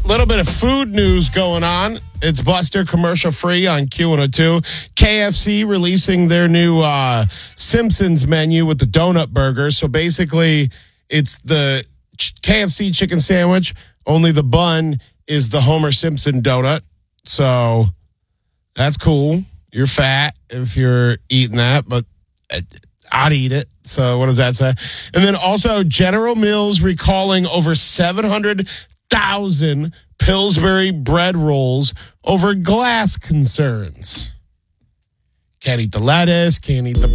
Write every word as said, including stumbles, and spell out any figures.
little bit of food news going on. It's Buster commercial free on Q one oh two. K F C releasing their new uh, Simpsons menu with the donut burger. So basically, it's the K F C chicken sandwich, only the bun is the Homer Simpson donut. So that's cool. You're fat if you're eating that, but I'd eat it. So what does that say? And then also General Mills recalling over seven hundred thousand Pillsbury bread rolls over glass concerns. Can't eat the lettuce, can't eat the